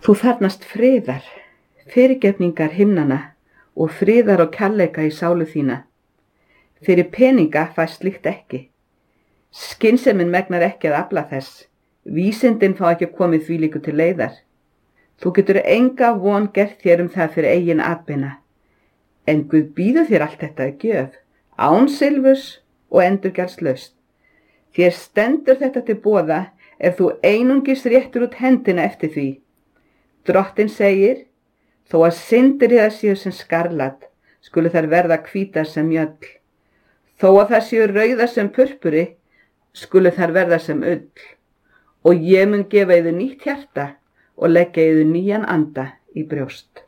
Þú þarfnast friðar, fyrirgefningar himnanna og friðar og kærleika í sálu þína. Fyrir peninga fæst slíkt ekki. Skynsemin megnar ekki að afla þess. Vísindin fá ekki komið þvílíku til leiðar. Þú getur enga von gert þér það fyrir eigin atbeina. En Guð býður þér allt þetta að gjöf, án silfurs og endurgjaldslaust. Þér stendur þetta til boða ef þú einungis réttur út hendina eftir því. Drottinn segir, þó að syndir þér séu sem skarlat, skulu þær verða hvítar sem mjöll. Þó að þær séu rauðar sem purpuri, skulu þær verða sem ull. Og ég mun gefa yður nýtt hjarta og leggja yður nýjan anda í brjóst.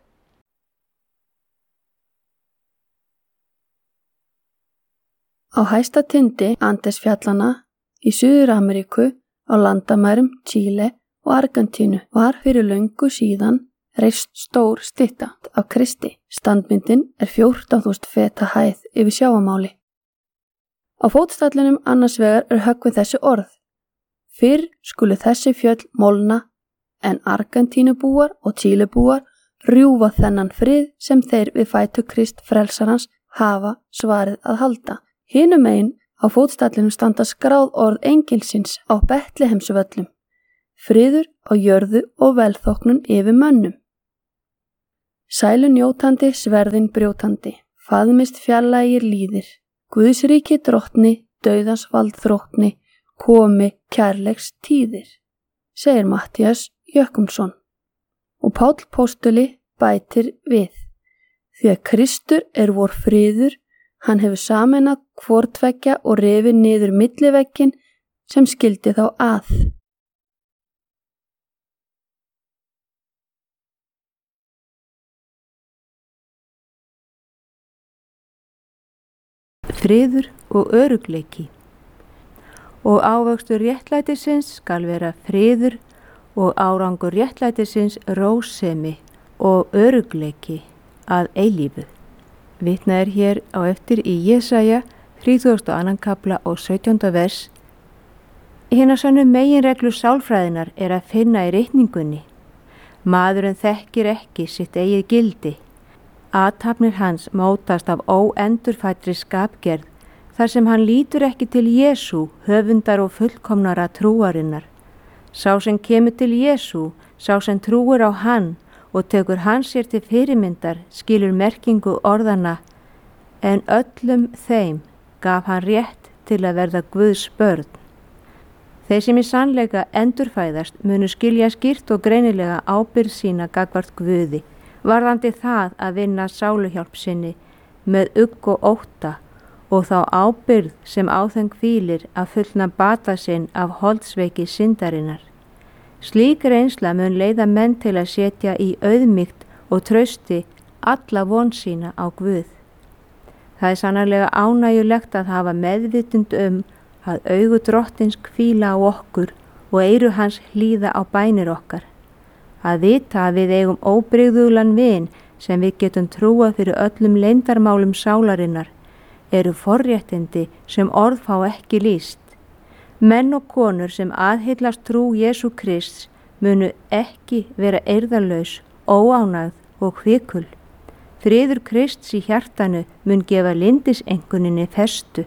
Á hæsta tindi Andesfjallana í Suður-Ameríku á landamærum Chile og Argentínu var fyrir löngu síðan reist stór stytta af Kristi. Standmyndin 14.000 feta hæð yfir sjávarmáli. Á fótstallinum annars vegar höggvið þessi orð. Fyrr skulu þessi fjöll molna en Argentínubúar og Chilebúar rjúfa þennan frið sem þeir við fætur Krist frelsarans hafa svarið að halda. Hinum megin á fótstallinum standa skráð orð engilsins á Betlehemsvöllum. Friður á jörðu og velþóknun yfir mönnum. Sælu njótandi, sverðin brjótandi, faðmist fjarlægir líðir, Guðsríki drottni, dauðans vald þróttni, komi kærleiks tíðir, segir Matthías Jökumsson. Og Páll póstuli bætir við, því að Kristur vor friður, hann hefur sameinað hvortveggja og rifið niður millivegginn sem skildi þá að. Friður og örugleiki. Og ávöxtur réttlætisins skal vera friður og árangur réttlætisins rósemi og örugleiki að eilífu. Vitnað hér á eftir í Jesaja 32. kapla og 17. vers. Hinar sannu meginreglu sálfræðinar að finna í ritningunni. Maðurinn þekkir ekki sitt eigið gildi. Athafnir hans mótast af óendurfættri skapgerð þar sem hann lítur ekki til Jesú, höfundar og fullkomnara trúarinnar. Sá sem kemur til Jesú, sá sem trúir á hann og tekur hann sér til fyrirmyndar, skilur merkingu orðana, en öllum þeim gaf hann rétt til að verða Guðs börn. Þeir sem í sannleika endurfæðast munu skilja skýrt og greinilega ábyrgð sína gagnvart Guði, varðandi það að vinna sáluhjálp sinni með ugg og ótta og þá ábyrgð sem á þeim hvílir að fullna bata sinn af holdsveiki syndarinnar. Slík reynsla mun leiða menn til að setja í auðmýkt og trausti alla von sína á Guð. Það sannarlega ánægjulegt að hafa meðvitund að augu drottins hvíla á okkur og eyru hans hlýða á bænir okkar. Að vita að við eigum óbrigðulan vin sem við getum trúað fyrir öllum leyndarmálum sálarinnar eru forréttindi sem orð fá ekki lýst. Menn og konur sem aðhyllast trú Jesú Krists munu ekki vera eirðarlaus, óánægð og hvikul. Friður Krists í hjartanu mun gefa lindiseinkunninni festu.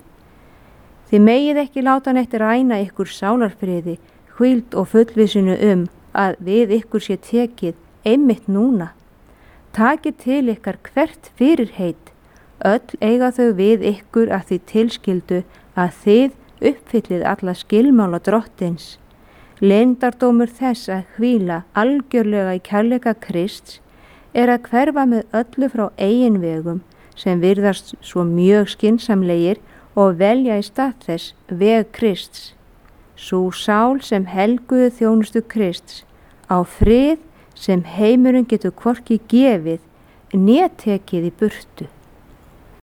Þið megið ekki láta neitt ræna ykkur sálarfriði, hvíld og fullvissinu að við ykkur sé tekið einmitt núna. Takið til ykkar hvert fyrirheit, öll eiga þau við ykkur að því tilskildu að þið uppfyllið alla skilmála drottins. Leyndardómur þess að hvíla algjörlega í kærleika Krists að hverfa með öllu frá eigin vegum sem virðast svo mjög skynsamlegir og velja í stað þess veg Krists. Sú sál sem helguðu þjónustu Krists á frið sem heimurinn getur hvorki gefið né tekið í burtu.